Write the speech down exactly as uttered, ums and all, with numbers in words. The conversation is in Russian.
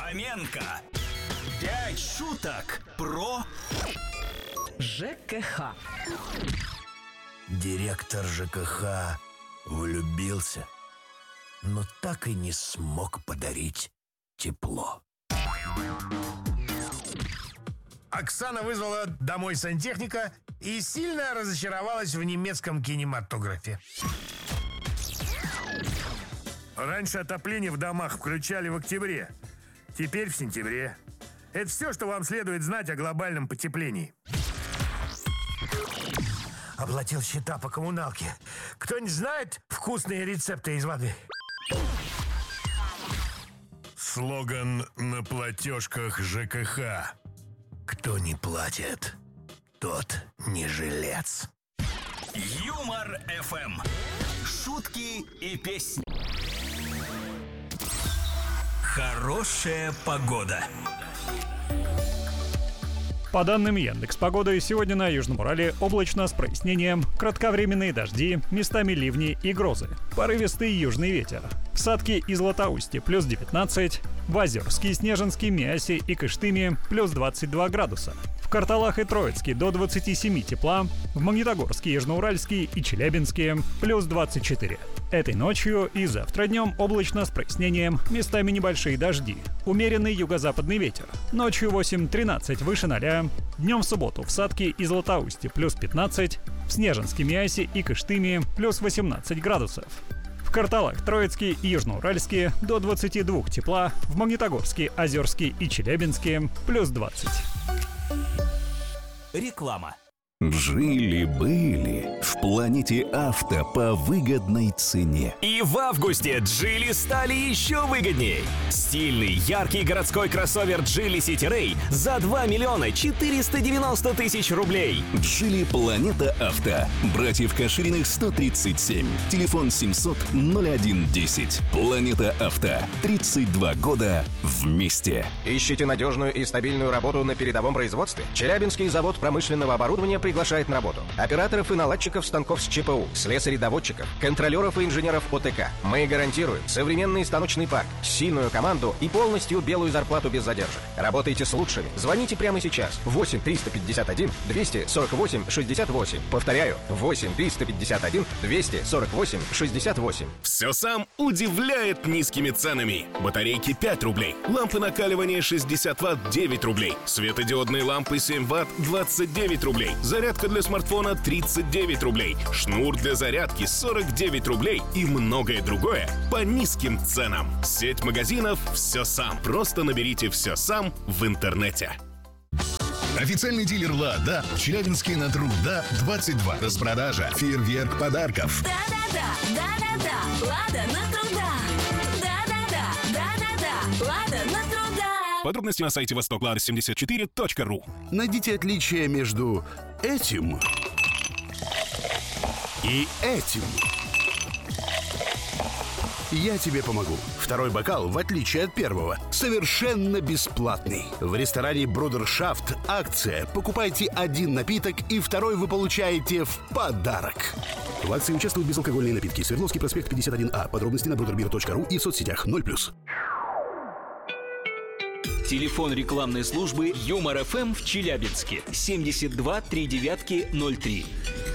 Фоменко. Пять шуток про ЖКХ. Директор ЖКХ влюбился, но так и не смог подарить тепло. Оксана вызвала домой сантехника и сильно разочаровалась в немецком кинематографе. Раньше отопление в домах включали в октябре, теперь в сентябре. Это все, что вам следует знать о глобальном потеплении. Оплатил счета по коммуналке. Кто-нибудь знает вкусные рецепты из воды? Слоган на платежках ЖКХ. Кто не платит, тот не жилец. Юмор эф эм. Шутки и песни. Хорошая погода. По данным Яндекс.Погоды, сегодня на Южном Урале облачно с прояснением, кратковременные дожди, местами ливни и грозы, порывистый южный ветер. В Сатке и Златоусте плюс девятнадцать, в Озерске, Снежинске, Миасе и Кыштыме плюс двадцать два градуса. В Карталах и Троицке до двадцати семи тепла, в Магнитогорске, Южноуральске и Челябинске плюс двадцать четыре. Этой ночью и завтра днем облачно с прояснением, местами небольшие дожди, умеренный юго-западный ветер. Ночью восемь-тринадцать выше ноля, днем в субботу в Сатке и Златоусте плюс пятнадцать, в Снежинске, Миасе и Кыштыме плюс восемнадцать градусов. В Карталах, Троицке и Южноуральске до двадцати двух тепла, в Магнитогорске, Озерске и Челябинске плюс двадцать. Реклама. Жили-были в планете авто по выгодной цене. И в августе Geely стали еще выгодней. Стильный, яркий городской кроссовер Geely City Ray за два миллиона четыреста девяносто тысяч рублей. Geely Планета Авто. Братьев Кашириных сто тридцать семь. Телефон семьсот ноль один десять. Планета Авто. тридцать два года вместе. Ищите надежную и стабильную работу на передовом производстве? Челябинский завод промышленного оборудования приглашает на работу операторов и наладчиков станков с ЧПУ, слесарей-доводчиков, контролеров и инженеров ОТК. Мы гарантируем современный станочный парк, сильную команду и полностью белую зарплату без задержек. Работайте с лучшими. Звоните прямо сейчас. восемь триста пятьдесят один двести сорок восемь шестьдесят восемь. Повторяю, восемь триста пятьдесят один двести сорок восемь шестьдесят восемь. Все сам удивляет низкими ценами. Батарейки пять рублей, лампы накаливания шестьдесят ватт девять рублей, светодиодные лампы семь ватт двадцать девять рублей, зарядка для смартфона тридцать девять рублей, шнур для зарядки сорок девять рублей и многое другое по низким ценам. Сеть магазинов «Все сам». Просто наберите «Все сам» в интернете. Официальный дилер «Лада» в Челябинске на Труда двадцать два. Распродажа, фейерверк подарков. Да-да-да, да-да-да, «Лада» на Труда. Да-да-да, да-да-да, «Лада» на Труда. Подробности на сайте восток лада семьдесят четыре точка ру. Найдите отличие между этим и этим. Я тебе помогу. Второй бокал, в отличие от первого, совершенно бесплатный. В ресторане Брудершафт акция. Покупайте один напиток, и второй вы получаете в подарок. В акции участвуют безалкогольные напитки. Свердловский проспект пятьдесят один А. Подробности на брудербир точка ру и в соцсетях ноль плюс. Телефон рекламной службы Юмор эф эм в Челябинске семьдесят два три девятки ноль три.